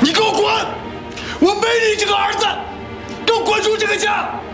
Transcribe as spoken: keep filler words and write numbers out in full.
你给我滚！我没你这个儿子，给我滚出这个家！